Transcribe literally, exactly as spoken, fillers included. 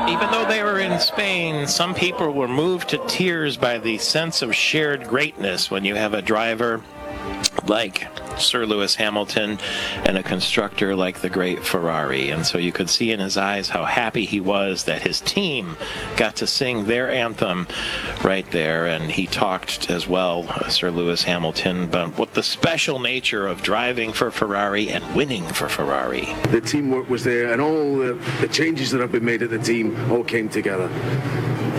Even though they were in Spain, some people were moved to tears by the sense of shared greatness when you have a driver like Sir Lewis Hamilton and a constructor like the great Ferrari. And so you could see in his eyes how happy he was that his team got to sing their anthem right there. And he talked as well, Sir Lewis Hamilton, about what the special nature of driving for Ferrari and winning for Ferrari. The teamwork was there, and all the, the changes that have been made at the team all came together.